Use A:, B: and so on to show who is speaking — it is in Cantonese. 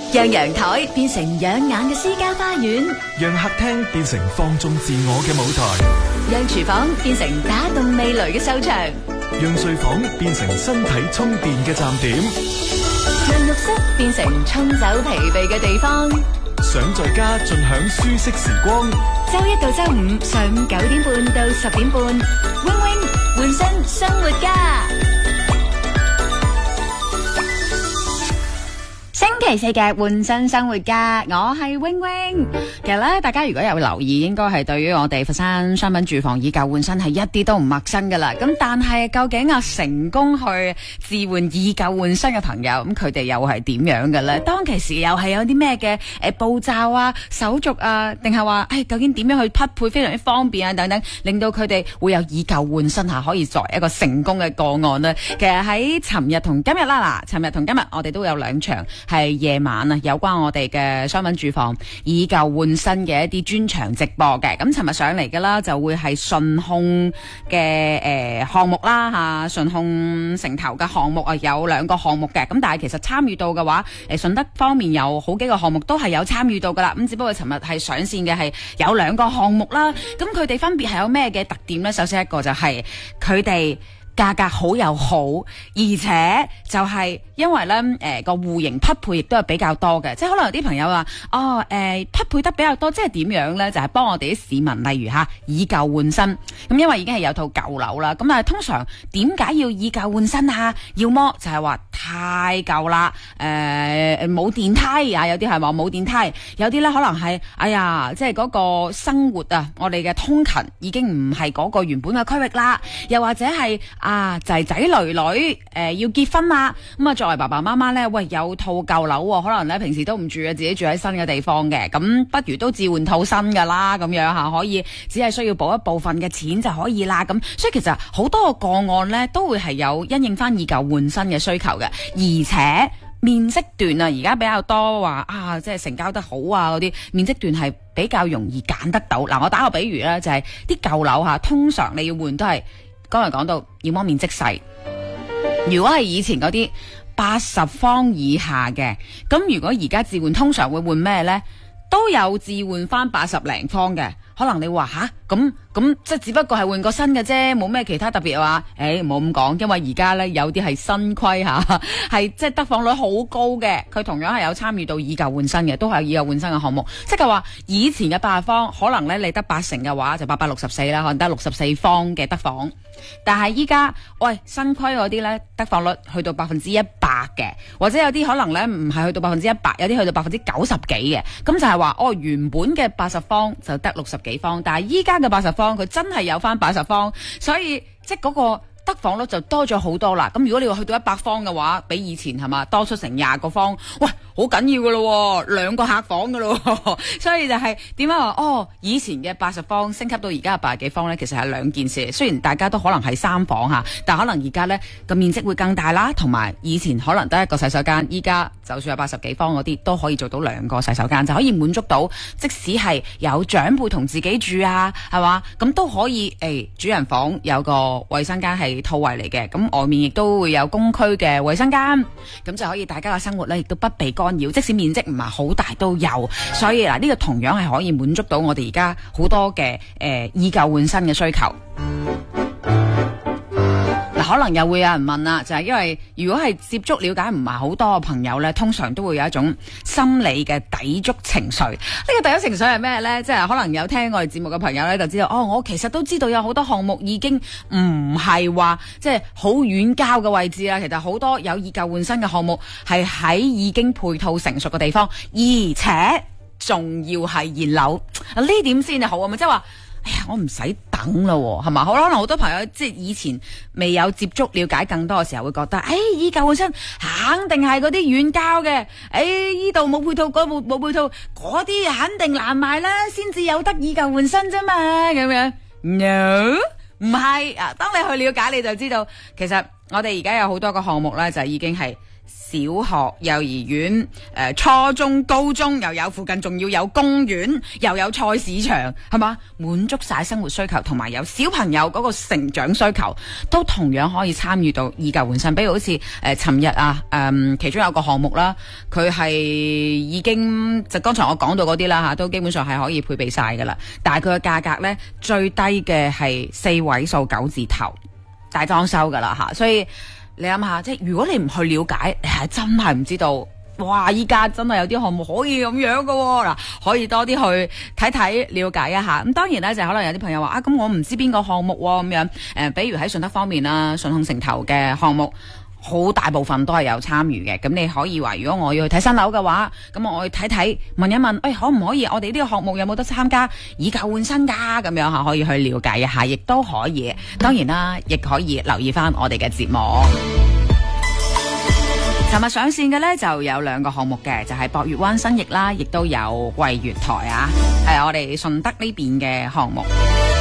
A: 讓陽台變成養眼嘅私家花園，
B: 讓客廳變成放縱自我嘅舞台，
A: 讓廚房變成打動味蕾嘅秀場，
B: 讓睡房變成身體充電嘅站點，
A: 讓浴室變成沖走疲憊嘅地方。
B: 想在家盡享舒適時光。
A: 周一到周五上午9點半到10點半，Wing Wing 換身生活家。星期四嘅換身生活家，我係 Wing Wing。其實咧，大家如果有留意，應該係對於我哋佛山商品住房以舊換新係一啲都唔陌生噶啦。咁但係究竟成功去置換以舊換新嘅朋友，咁佢哋又係點樣嘅咧？當其時又係有啲咩嘅步驟啊、手續啊，定係話究竟點樣去匹配非常之方便啊等等，令到佢哋會有以舊換新可以作為一個成功嘅個案呢？其實喺尋日同今日啦，尋日同今日我哋都有兩場係夜晚啊，有關我哋嘅商品住房以舊換新嘅一啲專場直播嘅。咁尋日上嚟嘅啦，就會係順控嘅項目啦嚇，順控城投嘅項目啊，有兩個項目嘅。咁但係其實參與到嘅話，順德方面有好幾個項目都係有參與到噶啦。咁只不過尋日係上線嘅係有兩個項目啦。咁佢哋分別係有咩嘅特點呢？首先一個就係佢哋價格好又好，而且就係因為咧個戶型匹配亦都係比較多嘅，即係可能有啲朋友話匹配得比較多，即係點樣咧？就係幫我哋啲市民，例如以舊換新。咁因為已經係有套舊樓啦，咁但係通常點解要以舊換新啊？要麼就係話太舊啦，冇電梯啊，有啲係話冇電梯，有啲咧可能係即係嗰個生活啊，我哋嘅通勤已經唔係嗰個原本嘅區域啦，又或者係仔仔女女要結婚啦，咁作為爸爸媽媽咧，喂有套舊樓，可能咧平時都唔住嘅，自己住喺新嘅地方嘅，咁不如都置換套新噶啦，咁樣可以只係需要補一部分嘅錢就可以啦，咁所以其實好多個案咧都會係有因應翻以舊換新嘅需求嘅，而且面積段而家比較多話即係成交得好嗰啲面積段係比較容易揀得到。嗱，我打個比喻咧，就係啲舊樓通常你要換都係剛才講到要麼面積細，如果係以前嗰啲80方以下嘅，咁如果而家置換通常會換咩呢？都有置換翻80零方嘅，可能你話咁即係只不過係換個新嘅啫，冇咩其他特別話，唔好咁講，因為而家呢，有啲係新規係即係得房率好高嘅，佢同樣係有參與到以舊換新嘅，都係以舊換新嘅項目，即係話以前嘅80方可能呢，你得80成嘅話就864啦，可能得64方嘅得房，但係依家新規嗰啲呢，得房率去到100%嘅，或者有啲可能呢，唔係去到100%，有啲去到90%幾嘅，咁就係話原本嘅80方就得60幾方，但係依家嘅80方佢真係有翻80方，所以即係嗰個得房率就多咗好多啦。咁如果你話去到100方嘅話，比以前係嘛多出成20個方，好緊要噶咯，2個客房噶咯，所以就係點樣話以前嘅80方升級到而家嘅80幾方呢，其實係兩件事。雖然大家都可能係3房但可能而家呢個面積會更大啦，同埋以前可能得一個洗手間，依家就算有80幾方嗰啲都可以做到2個洗手間，就可以滿足到即使係有長輩同自己住係嘛，咁都可以主人房有個衛生間係套位嚟嘅，咁外面亦都會有公區嘅衛生間，咁就可以大家嘅生活呢亦都不被干擾，即使面積唔係好大都有，所以呢個同樣係可以滿足到我哋而家好多嘅以舊換新嘅需求。可能又會有人問啦，就係因為如果係接觸了解唔係好多嘅朋友呢，通常都會有一種心理嘅抵觸情緒。呢個抵觸情緒係咩呢？即係可能有聽我哋節目嘅朋友呢，就知道我其實都知道有好多項目已經唔係話即係好遠郊嘅位置啦。其實好多有以舊換新嘅項目係喺已經配套成熟嘅地方，而且仲要係現樓。呢點先係好啊？咪即係話，我唔使等咯，係嘛？可能好多朋友即係以前未有接觸了解更多嘅時候，會覺得以舊換新肯定係嗰啲遠郊嘅，呢度冇配套，嗰度冇配套，嗰啲肯定難賣啦，先至有得以舊換新啫嘛，咁樣。No， 唔係啊！當你去了解，你就知道，其實我哋而家有好多個項目咧，就已經係小學、幼兒園、初中、高中又有，附近仲要有公園，又有菜市場，係嘛？滿足晒生活需求，同埋有小朋友嗰個成長需求，都同樣可以參與到以舊換新。比如好似尋日啊，其中有個項目啦，佢係已經就剛才我講到嗰啲啦嚇，都基本上係可以配備晒噶啦。但係佢嘅價格呢，最低嘅係4位數9字頭，大裝修噶啦嚇，所以你諗下，即係如果你唔去了解，你係真係唔知道。哇！依家真係有啲項目可以咁樣噶喎，嗱，可以多啲去睇睇了解一下。咁當然咧，就可能有啲朋友話啊，咁我唔知邊個項目咁樣。比如喺順德方面啦，順控城投嘅項目，好大部分都係有參與嘅。咁你可以話，如果我要去睇新樓嘅話，咁我去睇睇，問一問，可唔可以？我哋呢個項目有冇得參加以舊換新㗎？咁樣嚇可以去了解一下，亦都可以。當然啦，亦可以留意翻我哋嘅節目。尋日上線嘅呢就有2個項目嘅，就係博悅灣新翼啦，亦都有桂月台啊，係我哋順德呢邊嘅項目。